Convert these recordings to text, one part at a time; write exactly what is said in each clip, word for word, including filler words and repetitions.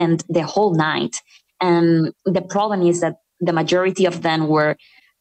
and the whole night. And the problem is that the majority of them were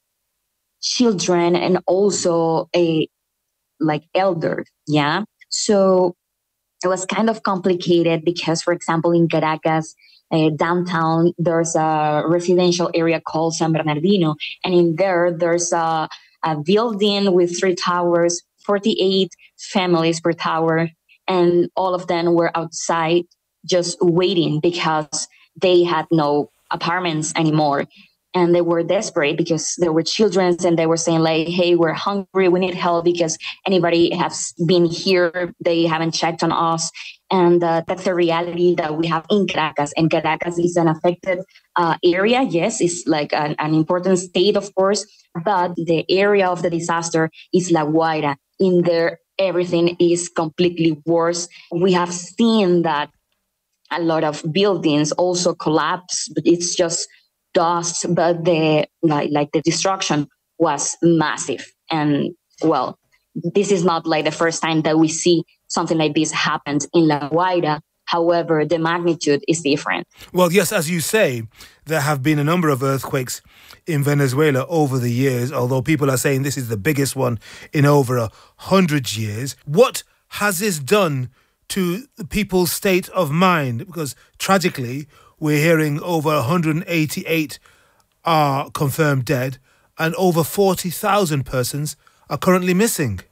children and also a like elder. Yeah. So it was kind of complicated because, for example, in Caracas, uh, downtown, there's a residential area called San Bernardino. And in there, there's a, a building with three towers, forty-eight families per tower. And all of them were outside just waiting because they had no apartments anymore. And they were desperate because there were children and they were saying like, hey, we're hungry. We need help because anybody has been here. They haven't checked on us. And uh, that's the reality that we have in Caracas. And Caracas is an affected uh, area. Yes, it's like an, an important state, of course. But the area of the disaster is La Guaira. In there, everything is completely worse. We have seen that a lot of buildings also collapse, but it's just dust, but the like, like the destruction was massive. And well, this is not like the first time that we see something like this happens in La Guaira. However, the magnitude is different. Well, yes, as you say, there have been a number of earthquakes in Venezuela over the years, although people are saying this is the biggest one in over a hundred years. What has this done to the people's state of mind? Because tragically, we're hearing over one hundred eighty-eight are confirmed dead and over forty thousand persons are currently missing.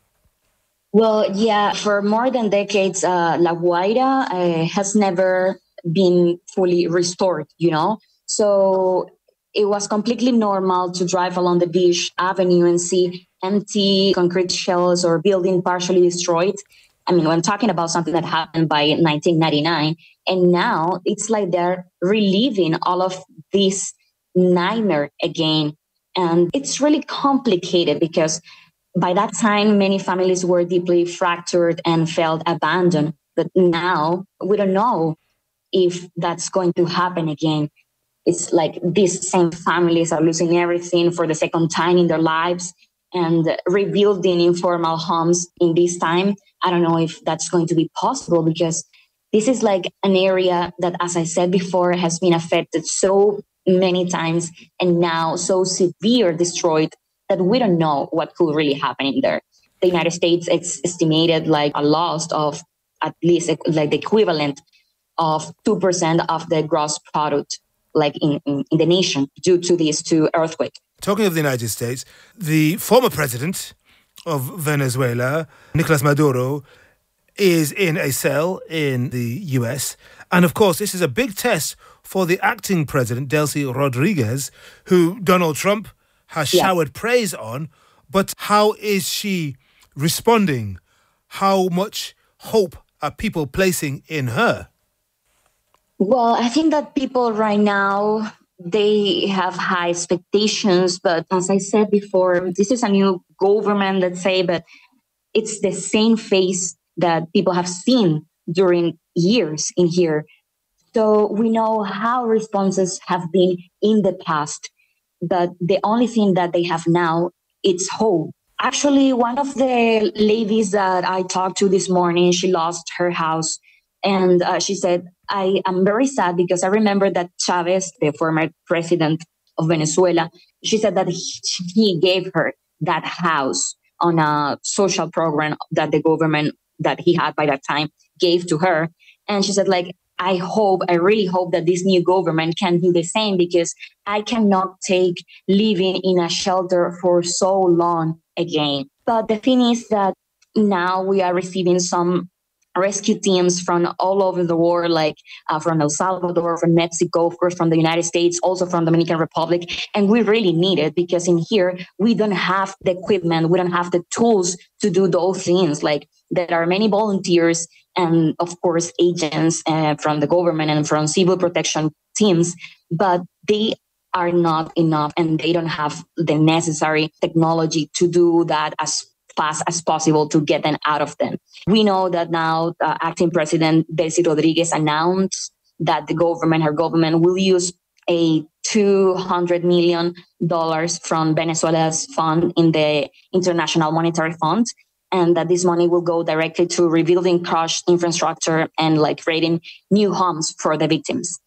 Well, yeah, for more than decades, uh, La Guaira uh, has never been fully restored, you know? So it was completely normal to drive along the beach avenue and see empty concrete shells or building partially destroyed. I mean, I'm talking about something that happened by nineteen ninety-nine. And now it's like they're reliving all of this nightmare again. And it's really complicated because by that time, many families were deeply fractured and felt abandoned. But now we don't know if that's going to happen again. It's like these same families are losing everything for the second time in their lives and rebuilding informal homes in this time. I don't know if that's going to be possible because this is like an area that, as I said before, has been affected so many times and now so severe destroyed that we don't know what could really happen in there. The United States it's estimated like a loss of at least like the equivalent of two percent of the gross product like in, in, in the nation due to these two earthquakes. Talking of the United States, the former president of Venezuela, Nicolas Maduro, is in a cell in the U S. And of course, this is a big test for the acting president, Delcy Rodriguez, who Donald Trump has Yeah. showered praise on. But how is she responding? How much hope are people placing in her? Well, I think that people right now, they have high expectations. But as I said before, this is a new government, let's say, but it's the same face that people have seen during years in here. So we know how responses have been in the past, but the only thing that they have now, it's hope. Actually, one of the ladies that I talked to this morning, she lost her house. And uh, she said, I am very sad because I remember that Chavez, the former president of Venezuela, she said that he, he gave her that house on a social program that the government that he had by that time gave to her. And she said, like, I hope, I really hope that this new government can do the same because I cannot take living in a shelter for so long again. But the thing is that now we are receiving some rescue teams from all over the world, like uh, from El Salvador, from Mexico, of course, from the United States, also from Dominican Republic. And we really need it because in here, we don't have the equipment, we don't have the tools to do those things. Like there are many volunteers and, of course, agents uh, from the government and from civil protection teams, but they are not enough and they don't have the necessary technology to do that as fast as possible to get them out of them. We know that now uh, acting president Delcy Rodriguez announced that the government, her government will use a two hundred million dollars from Venezuela's fund in the International Monetary Fund. and that this money will go directly to rebuilding crushed infrastructure and like creating new homes for the victims.